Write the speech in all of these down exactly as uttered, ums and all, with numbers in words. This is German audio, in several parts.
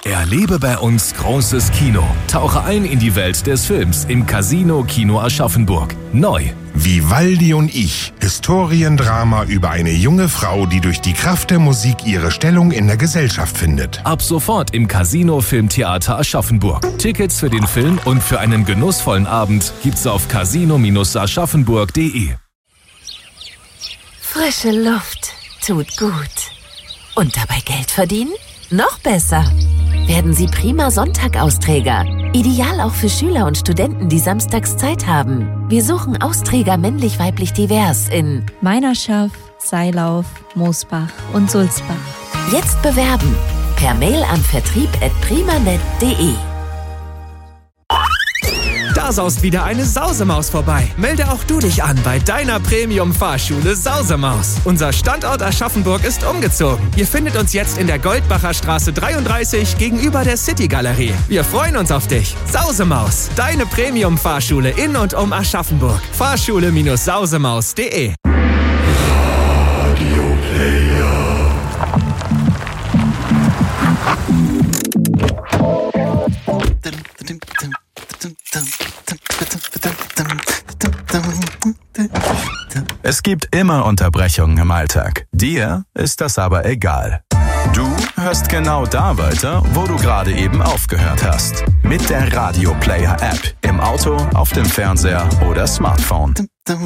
Erlebe bei uns großes Kino. Tauche ein in die Welt des Films im Casino Kino Aschaffenburg. Neu. Vivaldi und ich. Historiendrama über eine junge Frau, die durch die Kraft der Musik ihre Stellung in der Gesellschaft findet. Ab sofort im Casino Filmtheater Aschaffenburg. Tickets für den Film und für einen genussvollen Abend gibt's auf casino aschaffenburg punkt de. Frische Luft tut gut. Und dabei Geld verdienen? Noch besser. Werden Sie prima Sonntag-Austräger. Ideal auch für Schüler und Studenten, die samstags Zeit haben. Wir suchen Austräger männlich-weiblich divers in Meinerschaft, Seilauf, Moosbach und Sulzbach. Jetzt bewerben. Per Mail an vertrieb at primanet punkt de. Da saust wieder eine Sausemaus vorbei. Melde auch du dich an bei deiner Premium-Fahrschule Sausemaus. Unser Standort Aschaffenburg ist umgezogen. Ihr findet uns jetzt in der Goldbacher Straße dreiunddreißig gegenüber der City-Galerie. Wir freuen uns auf dich. Sausemaus, deine Premium-Fahrschule in und um Aschaffenburg. Fahrschule Sausemaus punkt de. Radio Player. Es gibt immer Unterbrechungen im Alltag. Dir ist das aber egal. Du hörst genau da weiter, wo du gerade eben aufgehört hast. Mit der Radio Player App. Im Auto, auf dem Fernseher oder Smartphone.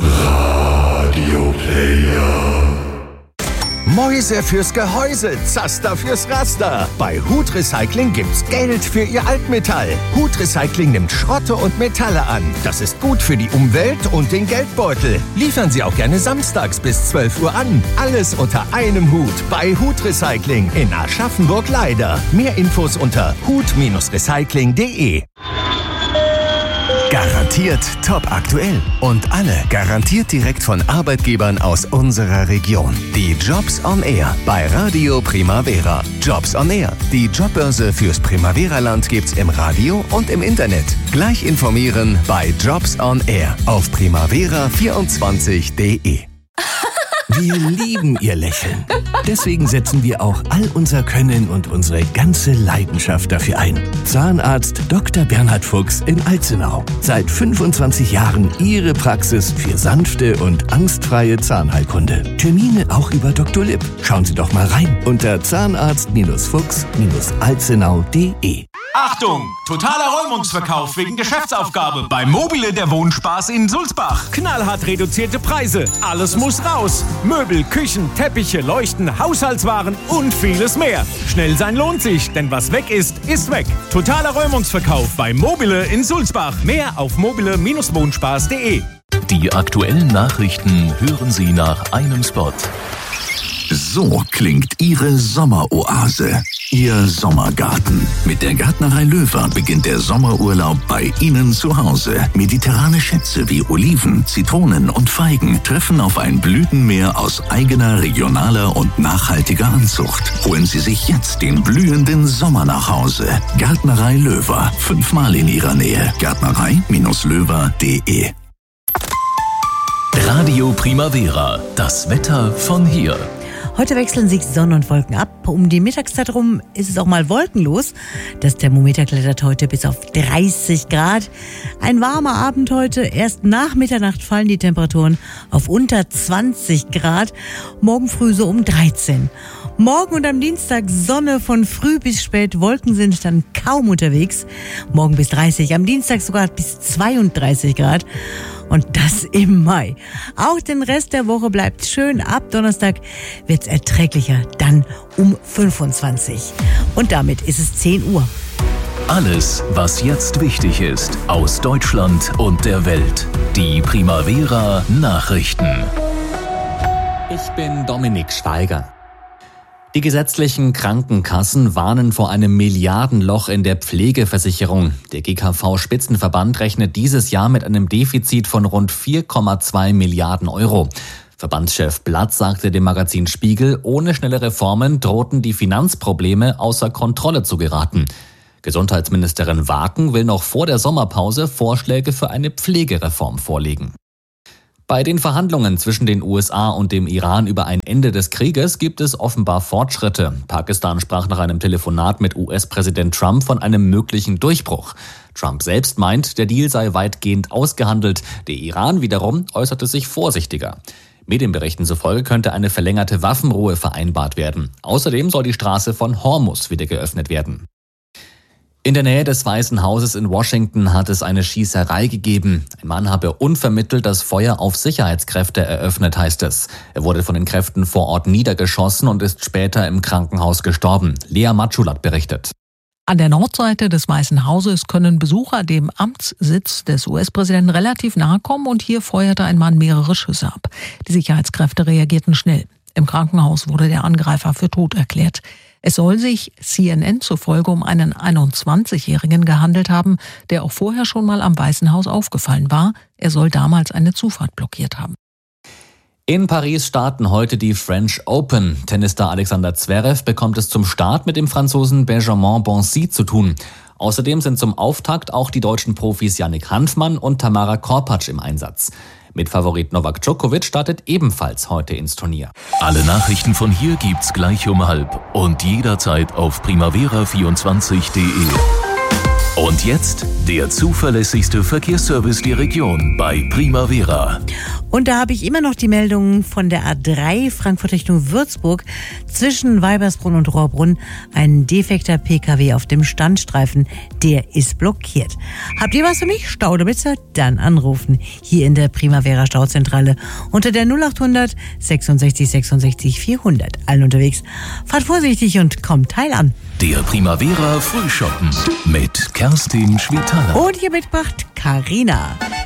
Radio Player. Mäuse fürs Gehäuse, Zaster fürs Raster. Bei Hut Recycling gibt's Geld für Ihr Altmetall. Hut Recycling nimmt Schrotte und Metalle an. Das ist gut für die Umwelt und den Geldbeutel. Liefern Sie auch gerne samstags bis zwölf Uhr an. Alles unter einem Hut bei Hut Recycling in Aschaffenburg-Leider. Mehr Infos unter hut recycling punkt de. Garantiert top aktuell und alle garantiert direkt von Arbeitgebern aus unserer Region. Die Jobs on Air bei Radio Primavera. Jobs on Air. Die Jobbörse fürs Primavera-Land gibt's im Radio und im Internet. Gleich informieren bei Jobs on Air auf primavera vierundzwanzig punkt de. Wir lieben Ihr Lächeln. Deswegen setzen wir auch all unser Können und unsere ganze Leidenschaft dafür ein. Zahnarzt Doktor Bernhard Fuchs in Alzenau. Seit fünfundzwanzig Jahren Ihre Praxis für sanfte und angstfreie Zahnheilkunde. Termine auch über Doktor Lipp. Schauen Sie doch mal rein unter zahnarzt Fuchs alzenau punkt de. Achtung! Totaler Räumungsverkauf wegen Geschäftsaufgabe bei Mobile der Wohnspaß in Sulzbach. Knallhart reduzierte Preise. Alles muss raus. Möbel, Küchen, Teppiche, Leuchten, Haushaltswaren und vieles mehr. Schnell sein lohnt sich, denn was weg ist, ist weg. Totaler Räumungsverkauf bei Mobile in Sulzbach. Mehr auf mobile Wohnspaß punkt de. Die aktuellen Nachrichten hören Sie nach einem Spot. So klingt Ihre Sommeroase, Ihr Sommergarten. Mit der Gärtnerei Löwer beginnt der Sommerurlaub bei Ihnen zu Hause. Mediterrane Schätze wie Oliven, Zitronen und Feigen treffen auf ein Blütenmeer aus eigener, regionaler und nachhaltiger Anzucht. Holen Sie sich jetzt den blühenden Sommer nach Hause. Gärtnerei Löwer, fünfmal in Ihrer Nähe. Gärtnerei Löwer punkt de. Radio Primavera, das Wetter von hier. Heute wechseln sich Sonne und Wolken ab. Um die Mittagszeit rum ist es auch mal wolkenlos. Das Thermometer klettert heute bis auf dreißig Grad. Ein warmer Abend heute. Erst nach Mitternacht fallen die Temperaturen auf unter zwanzig Grad. Morgen früh so um dreizehn. Morgen und am Dienstag Sonne von früh bis spät. Wolken sind dann kaum unterwegs. Morgen bis dreißig, am Dienstag sogar bis zweiunddreißig Grad. Und das im Mai. Auch den Rest der Woche bleibt schön. Ab Donnerstag wird's erträglicher. Dann um fünfundzwanzig. Und damit ist es zehn Uhr. Alles, was jetzt wichtig ist, aus Deutschland und der Welt. Die Primavera Nachrichten. Ich bin Dominik Schweiger. Die gesetzlichen Krankenkassen warnen vor einem Milliardenloch in der Pflegeversicherung. Der G K V-Spitzenverband rechnet dieses Jahr mit einem Defizit von rund vier Komma zwei Milliarden Euro. Verbandschef Blatt sagte dem Magazin Spiegel, ohne schnelle Reformen drohten die Finanzprobleme außer Kontrolle zu geraten. Gesundheitsministerin Waken will noch vor der Sommerpause Vorschläge für eine Pflegereform vorlegen. Bei den Verhandlungen zwischen den U S A und dem Iran über ein Ende des Krieges gibt es offenbar Fortschritte. Pakistan sprach nach einem Telefonat mit U S-Präsident Trump von einem möglichen Durchbruch. Trump selbst meint, der Deal sei weitgehend ausgehandelt. Der Iran wiederum äußerte sich vorsichtiger. Medienberichten zufolge könnte eine verlängerte Waffenruhe vereinbart werden. Außerdem soll die Straße von Hormuz wieder geöffnet werden. In der Nähe des Weißen Hauses in Washington hat es eine Schießerei gegeben. Ein Mann habe unvermittelt das Feuer auf Sicherheitskräfte eröffnet, heißt es. Er wurde von den Kräften vor Ort niedergeschossen und ist später im Krankenhaus gestorben. Lea Matschulat berichtet. An der Nordseite des Weißen Hauses können Besucher dem Amtssitz des U S-Präsidenten relativ nahe kommen und hier feuerte ein Mann mehrere Schüsse ab. Die Sicherheitskräfte reagierten schnell. Im Krankenhaus wurde der Angreifer für tot erklärt. Es soll sich C N N zufolge um einen einundzwanzigjährigen gehandelt haben, der auch vorher schon mal am Weißen Haus aufgefallen war. Er soll damals eine Zufahrt blockiert haben. In Paris starten heute die French Open. Tennisstar Alexander Zverev bekommt es zum Start mit dem Franzosen Benjamin Bonzi zu tun. Außerdem sind zum Auftakt auch die deutschen Profis Yannick Hanfmann und Tamara Korpatsch im Einsatz. Mitfavorit Novak Djokovic startet ebenfalls heute ins Turnier. Alle Nachrichten von hier gibt's gleich um halb und jederzeit auf primavera vierundzwanzig punkt de. Und jetzt der zuverlässigste Verkehrsservice der Region bei Primavera. Und da habe ich immer noch die Meldung von der A drei Frankfurt Richtung Würzburg. Zwischen Weibersbrunn und Rohrbrunn ein defekter P K W auf dem Standstreifen. Der ist blockiert. Habt ihr was für mich? Staudeblitzer? Dann anrufen. Hier in der Primavera Stauzentrale unter der null achthundert sechsundsechzig sechsundsechzig vierhundert. Allen unterwegs. Fahrt vorsichtig und kommt teil an. Der Primavera Frühschoppen mit Kerstin Schwitala. Und hier mitmacht Carina.